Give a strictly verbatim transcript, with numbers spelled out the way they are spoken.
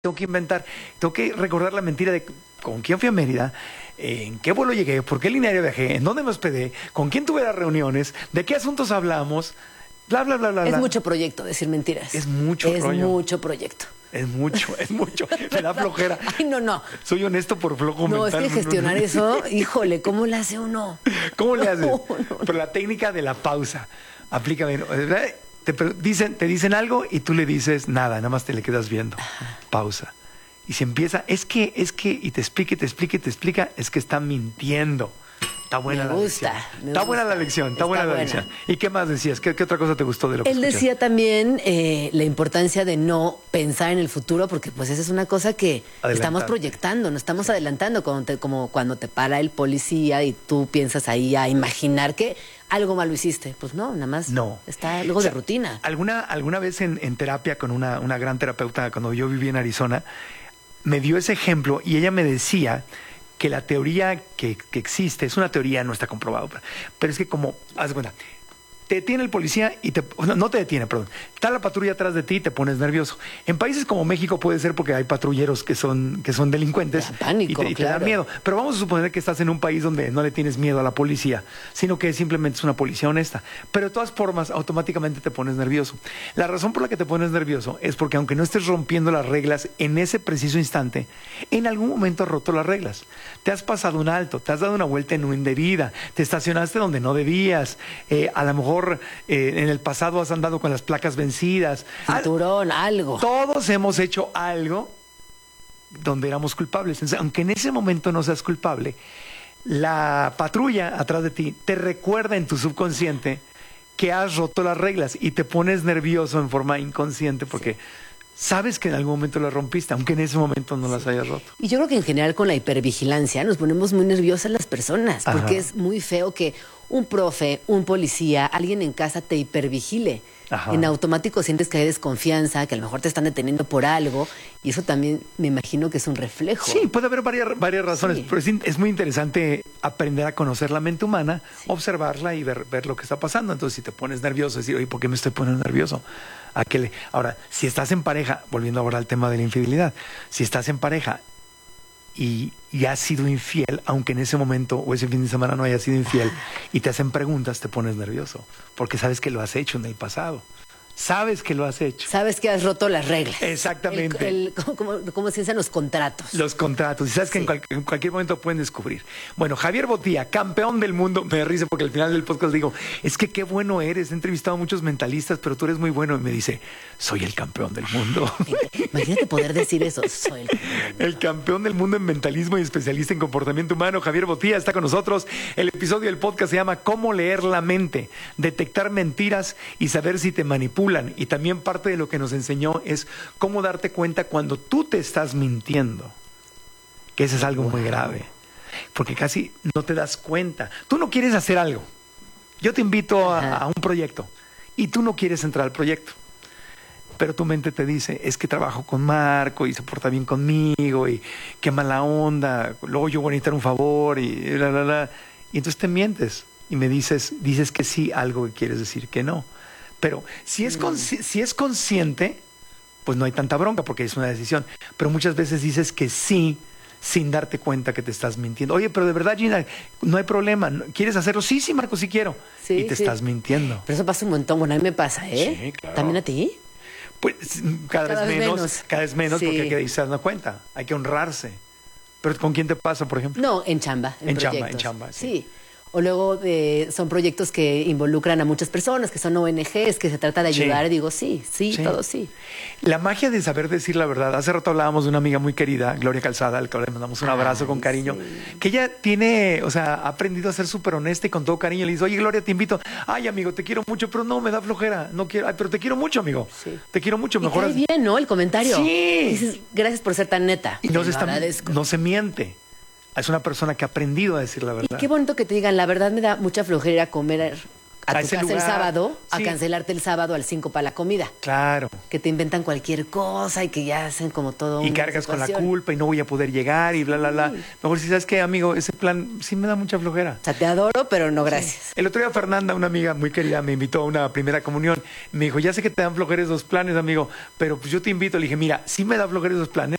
tengo que inventar, tengo que recordar la mentira de con quién fui a Mérida, en qué vuelo llegué, por qué línea aérea viajé, en dónde me hospedé, con quién tuve las reuniones, de qué asuntos hablamos, bla, bla, bla, bla. Es bla. mucho proyecto decir mentiras. Es mucho Es rollo. mucho proyecto. Es mucho, es mucho. Me da flojera. Ay, no, no. Soy honesto por flojo No, mental. es que gestionar eso, híjole, ¿cómo le hace uno? ¿Cómo le haces? No, no. Pero la técnica de la pausa. Aplícame. Te dicen, te dicen algo y tú le dices nada, nada más te le quedas viendo. Pausa. Y se empieza, es que, es que, y te explica, y te explica, y te explica, es que está mintiendo. Está buena Me la gusta, lección. me Está gusta. buena la lección, está, Está buena la buena. lección. ¿Y qué más decías? ¿Qué, qué otra cosa te gustó de lo que Él escuchaste? decía también eh, la importancia de no pensar en el futuro, porque pues esa es una cosa que Adelantarte. estamos proyectando, no estamos adelantando, cuando te, como cuando te para el policía y tú piensas ahí a imaginar que algo malo hiciste. Pues no, nada más No. está algo O sea, de rutina. Alguna, alguna vez en, en terapia con una, una gran terapeuta, cuando yo viví en Arizona, me dio ese ejemplo y ella me decía que la teoría que, que existe, es una teoría, no está comprobado, pero, pero es que como, haz de cuenta, te detiene el policía y te, no, no te detiene, perdón, está la patrulla atrás de ti y te pones nervioso. En países como México puede ser porque hay patrulleros que son, que son delincuentes Da pánico, y, te, y te claro. dan miedo. Pero vamos a suponer que estás en un país donde no le tienes miedo a la policía, sino que simplemente es una policía honesta. Pero de todas formas, automáticamente te pones nervioso. La razón por la que te pones nervioso es porque aunque no estés rompiendo las reglas en ese preciso instante, en algún momento has roto las reglas. Te has pasado un alto, te has dado una vuelta en indebida, te estacionaste donde no debías, eh, a lo mejor eh, en el pasado has andado con las placas vencidas. Cinturón, algo. Todos hemos hecho algo donde éramos culpables. Entonces, aunque en ese momento no seas culpable, la patrulla atrás de ti te recuerda en tu subconsciente que has roto las reglas y te pones nervioso en forma inconsciente porque sabes que en algún momento las rompiste, aunque en ese momento no las hayas roto. Y yo creo que en general con la hipervigilancia nos ponemos muy nerviosas las personas, porque Ajá. es muy feo que un profe, un policía, alguien en casa te hipervigile. Ajá. En automático sientes que hay desconfianza, que a lo mejor te están deteniendo por algo, y eso también me imagino que es un reflejo. Sí, puede haber varias, varias razones, Sí. pero es, in- es muy interesante aprender a conocer la mente humana, observarla y ver, ver lo que está pasando. Entonces, si te pones nervioso, decir, oye, ¿por qué me estoy poniendo nervioso? ¿A qué le... Ahora, si estás en pareja, volviendo ahora al tema de la infidelidad, si estás en pareja y, y has sido infiel, aunque en ese momento o ese fin de semana no hayas sido infiel, y te hacen preguntas, te pones nervioso, porque sabes que lo has hecho en el pasado. Sabes que lo has hecho. Sabes que has roto las reglas. Exactamente. El, el- como, como, como se dicen los contratos. Los contratos. Y sabes que Sí. en, cual- en cualquier momento pueden descubrir. Bueno, Javier Botía, campeón del mundo. Me da risa porque al final del podcast digo, es que qué bueno eres. He entrevistado a muchos mentalistas, pero tú eres muy bueno. Y me dice, soy el campeón del mundo. Imagínate poder decir eso. Soy el... El campeón del mundo en mentalismo y especialista en comportamiento humano, Javier Botía, está con nosotros. El episodio del podcast se llama Cómo leer la mente, detectar mentiras y saber si te manipulan. Y también parte de lo que nos enseñó es cómo darte cuenta cuando tú te estás mintiendo. Que eso es algo muy grave. Porque casi no te das cuenta. Tú no quieres hacer algo. Yo te invito a, a un proyecto y tú no quieres entrar al proyecto. Pero tu mente te dice, es que trabajo con Marco y se porta bien conmigo y qué mala onda, luego yo voy a necesitar un favor y la, la, la. Y entonces te mientes y me dices, dices que sí, algo que quieres decir que no. Pero si es, consci- si es consciente, pues no hay tanta bronca porque es una decisión. Pero muchas veces dices que sí sin darte cuenta que te estás mintiendo. Oye, pero de verdad, Gina, no hay problema. ¿Quieres hacerlo? Sí, sí, Marco, sí quiero. Sí, y te sí. estás mintiendo. Pero eso pasa un montón. Bueno, a mí me pasa, ¿eh? Sí, claro. ¿También a ti? Pues cada, Cada vez vez menos, menos. cada vez menos Sí. porque hay que irse dando cuenta. Hay que honrarse. Pero ¿con quién te pasa, por ejemplo? No, en chamba. En, En chamba, proyectos. en chamba, sí. Sí. O luego de, son proyectos que involucran a muchas personas, que son O N Ges, que se trata de Sí. ayudar. Digo, sí, sí, Sí. todo sí. La magia de saber decir la verdad. Hace rato hablábamos de una amiga muy querida, Gloria Calzada, al que le mandamos un abrazo Ay, con cariño, sí. que ella tiene, o sea, ha aprendido a ser súper honesta y con todo cariño. Le dice, oye, Gloria, te invito. Ay, amigo, te quiero mucho, pero no, me da flojera. No quiero, ay, pero te quiero mucho, amigo. Sí. Te quiero mucho. Y Mejor cae haz- bien, ¿no? El comentario. Sí. Dices, gracias por ser tan neta. Y no Te se, lo está- agradezco. no se miente. Es una persona que ha aprendido a decir la Y verdad. qué bonito que te digan, la verdad me da mucha flojera ir a comer a, A tu ese casa el lugar. sábado, a Sí. cancelarte el sábado al cinco para la comida. Claro. Que te inventan cualquier cosa y que ya hacen como todo Y una cargas con la situación. culpa y no voy a poder llegar y bla, bla, bla. Sí. Mejor si sabes que, amigo, ese plan sí me da mucha flojera. O sea, te adoro, pero no gracias. El otro día Fernanda, una amiga muy querida, me invitó a una primera comunión. Me dijo, ya sé que te dan flojera esos planes, amigo, pero pues yo te invito. Le dije, mira, sí me da flojera esos planes,